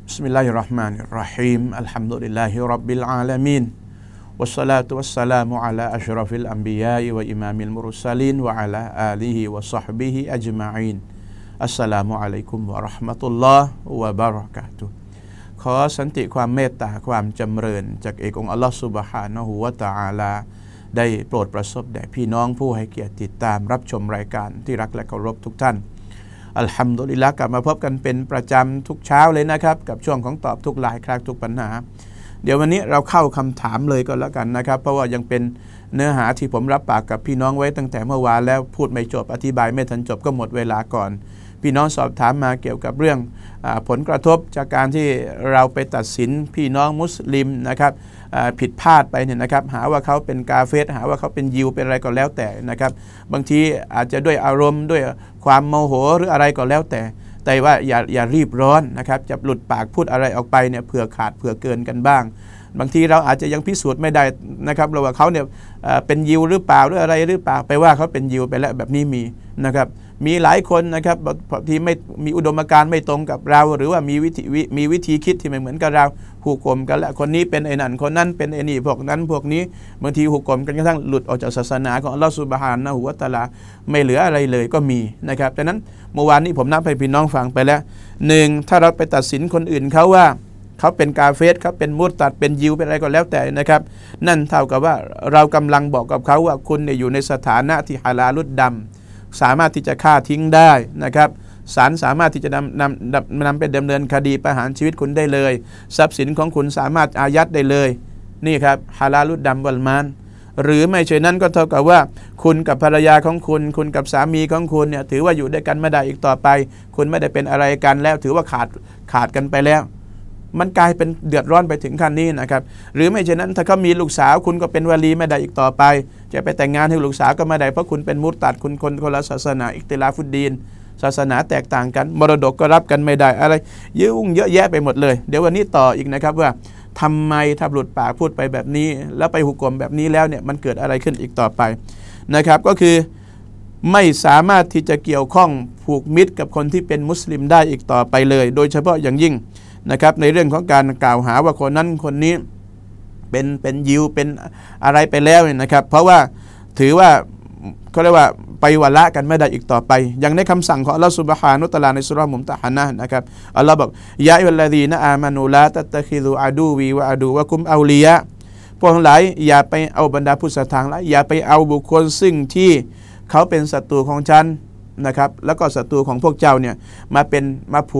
Bismillahirrahmanirrahim. Alhamdulillahi Rabbil Alamin. Wassalatu wassalamu ala ashrafil anbiya'i wa imamil mursalin wa ala alihi wa sahbihi ajma'in. Assalamualaikum warahmatullahi wabarakatuh. ขอสันติความเมตตาความจำเริญจากเอกองค์อัลลอฮฺซุบฮานะฮูวะตะอาลาได้โปรดประสบแด่พี่น้องผู้ให้เกียรติติดตามรับชมรายการที่รักและเคารพทุกท่านอัลฮัมดุลิลละห์กลับมาพบกันเป็นประจำทุกเช้าเลยนะครับกับช่วงของตอบทุกหลายครั้งทุกปัญหาเดี๋ยววันนี้เราเข้าคำถามเลยก็แล้วกันนะครับเพราะว่ายังเป็นเนื้อหาที่ผมรับปากกับพี่น้องไว้ตั้งแต่เมื่อวานแล้วพูดไม่จบอธิบายไม่ทันจบก็หมดเวลาก่อนพี่น้องสอบถามมาเกี่ยวกับเรื่องผลกระทบจากการที่เราไปตัดสินพี่น้องมุสลิมนะครับผิดพลาดไปเนี่ยนะครับหาว่าเขาเป็นกาเฟรหาว่าเขาเป็นยิวเป็นอะไรก็แล้วแต่นะครับบางทีอาจจะด้วยอารมณ์ด้วยความโมโหหรืออะไรก็แล้วแต่ว่าอย่ารีบร้อนนะครับจะหลุดปากพูดอะไรออกไปเนี่ยเผื่อขาดเผื่อเกินกันบ้างบางทีเราอาจจะยังพิสูจน์ไม่ได้นะครับเราว่าเขาเนี่ยเป็นยิวหรือเปล่าหรืออะไรหรือเปล่าไปว่าเขาเป็นยิวไปแล้วแบบนี้มีนะครับมีหลายคนนะครับที่ไม่มีอุดมการณ์ไม่ตรงกับเราหรือว่ามีวิธีคิดที่ไม่เหมือนกับเราผูกกลมกันแล้วคนนี้เป็นไอ้นั่นคนนั้นเป็นไอ้นี่พวกนั้นพวกนี้บางทีผูกกลมกันกระทั่งหลุดออกจากศาสนาของอัลลอฮฺซุบฮานะฮูวะตะอาลาไม่เหลืออะไรเลยก็มีนะครับดังนั้นเมื่อวานนี้ผมนับให้พี่น้องฟังไปแล้ว1ถ้าเราไปตัดสินคนอื่นเขาว่าเขาเป็นกาเฟรเขาเป็นมุรตัดเป็นยิวเป็นอะไรก็แล้วแต่นะครับนั่นเท่ากับว่าเรากำลังบอกกับเขาว่าคุณเนี่ยอยู่ในสถานะที่ฮาลาลุดดำสามารถที่จะฆ่าทิ้งได้นะครับศาลสามารถที่จะนำไปดำเนินคดีประหารชีวิตคุณได้เลยทรัพย์สินของคุณสามารถอายัดได้เลยนี่ครับฮาลาลุดดำวัลมานหรือไม่เช่นนั้นก็เท่ากับว่าคุณกับภรรยาของคุณกับสามีของคุณเนี่ยถือว่าอยู่ด้วยกันไม่ได้อีกต่อไปคุณไม่ได้เป็นอะไรกันแล้วถือว่าขาดกันไปแล้วมันกลายเป็นเดือดร้อนไปถึงขั้นนี้นะครับหรือไม่เช่นนั้นถ้าเขามีลูกสาวคุณก็เป็นวาลีไม่ได้อีกต่อไปจะไปแต่งงานให้ลูกสาวก็ไม่ได้เพราะคุณเป็นมุรตัดคุณคนละศาสนาอิคติลาฟุดดีนศาสนาแตกต่างกันมรดกก็รับกันไม่ได้อะไรเยอะแยะไปหมดเลยเดี๋ยววันนี้ต่ออีกนะครับว่าทำไมถ้าหลุดปากพูดไปแบบนี้แล้วไปหุกกลมแบบนี้แล้วเนี่ยมันเกิดอะไรขึ้นอีกต่อไปนะครับก็คือไม่สามารถที่จะเกี่ยวข้องผูกมิตรกับคนที่เป็นมุสลิมได้อีกต่อไปเลยโดยเฉพาะอย่างยิ่งนะครับในเรื่องของการกล่าวหาว่าคนนั้นคนนี้เป็นยิวเป็นอะไรไปแล้วเนี่ยนะครับเพราะว่าถือว่าเขาเรียกว่าไปวะละกันไม่ได้อีกต่อไปอย่างในคำสั่งของอัลลอฮฺซุบฮานะฮูวะตะอาลาในซูเราะห์มุมตะฮานะห์นะครับอัลลอฮฺบอกยาอัยยุฮัลลซีนะอามานูลาตัตตะคิซุอะดูวีวะอะดูวะกุมเอาลียะพวกทั้งหลายอย่าไปเอาบรรดาผู้ศรัทธาทั้งหลายอย่าไปเอาบุคคลซึ่งที่เขาเป็นศัตรูของฉันนะครับแล้วก็ศัตรูของพวกเจ้าเนี่ยมาผูก